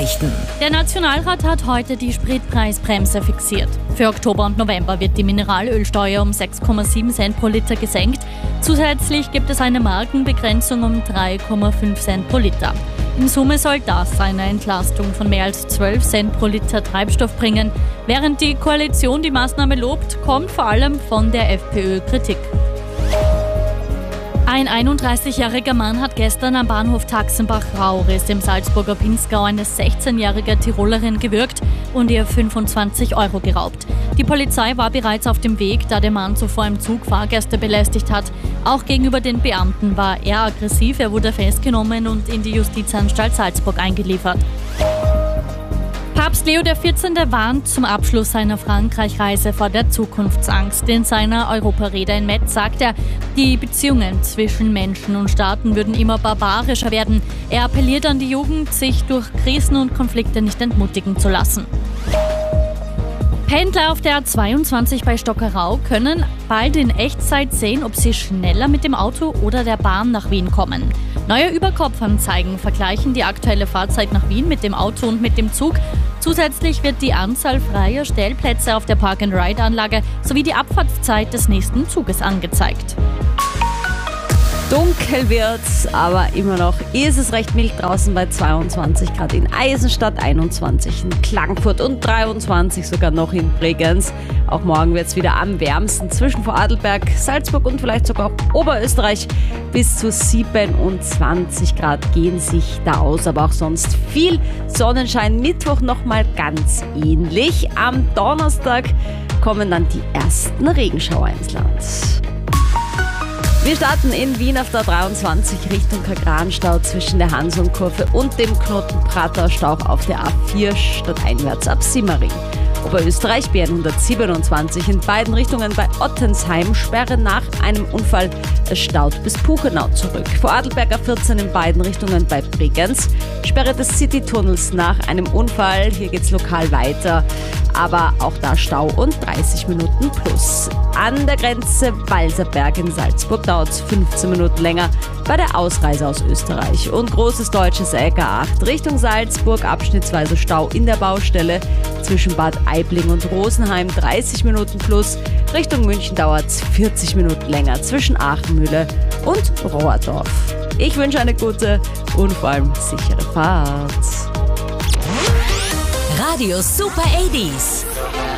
Nachrichten. Der Nationalrat hat heute die Spritpreisbremse fixiert. Für Oktober und November wird die Mineralölsteuer um 6,7 Cent pro Liter gesenkt. Zusätzlich gibt es eine Markenbegrenzung um 3,5 Cent pro Liter. In Summe soll das eine Entlastung von mehr als 12 Cent pro Liter Treibstoff bringen. Während die Koalition die Maßnahme lobt, kommt vor allem von der FPÖ Kritik. Ein 31-jähriger Mann hat gestern am Bahnhof Taxenbach-Rauris im Salzburger Pinzgau eine 16-jährige Tirolerin gewürgt und ihr 25 € geraubt. Die Polizei war bereits auf dem Weg, da der Mann zuvor im Zug Fahrgäste belästigt hat. Auch gegenüber den Beamten war er aggressiv, er wurde festgenommen und in die Justizanstalt Salzburg eingeliefert. Papst Leo XIV. Warnt zum Abschluss seiner Frankreich-Reise vor der Zukunftsangst. In seiner Europarede in Metz sagt er, die Beziehungen zwischen Menschen und Staaten würden immer barbarischer werden. Er appelliert an die Jugend, sich durch Krisen und Konflikte nicht entmutigen zu lassen. Pendler auf der A22 bei Stockerau können bald in Echtzeit sehen, ob sie schneller mit dem Auto oder der Bahn nach Wien kommen. Neue Überkopfanzeigen vergleichen die aktuelle Fahrzeit nach Wien mit dem Auto und mit dem Zug. Zusätzlich wird die Anzahl freier Stellplätze auf der Park-and-Ride-Anlage sowie die Abfahrtszeit des nächsten Zuges angezeigt. Dunkel wird's, aber immer noch ist es recht mild draußen bei 22 Grad in Eisenstadt, 21 in Klagenfurt und 23 sogar noch in Bregenz. Auch morgen wird's wieder am wärmsten zwischen Vorarlberg, Salzburg und vielleicht sogar auch Oberösterreich. Bis zu 27 Grad gehen sich da aus, aber auch sonst viel Sonnenschein. Mittwoch nochmal ganz ähnlich. Am Donnerstag kommen dann die ersten Regenschauer ins Land. Wir starten in Wien auf der 23 Richtung Kagranstau zwischen der Hansum-Kurve und dem Knoten Prater Stau auf der A4 stadteinwärts ab Simmering. Oberösterreich B127 in beiden Richtungen bei Ottensheim, Sperre nach einem Unfall, es staut bis Puchenau zurück. Vorarlberg A14 in beiden Richtungen bei Bregenz, Sperre des Citytunnels nach einem Unfall, hier geht's lokal weiter, aber auch da Stau und 30 Minuten plus. An der Grenze Walserberg in Salzburg dauert es 15 Minuten länger bei der Ausreise aus Österreich. Und großes deutsches LK8 Richtung Salzburg, abschnittsweise Stau in der Baustelle zwischen Bad Aibling und Rosenheim, 30 Minuten plus. Richtung München dauert es 40 Minuten länger zwischen Aachenmühle und Rohrdorf. Ich wünsche eine gute und vor allem sichere Fahrt. Radio Super 80s.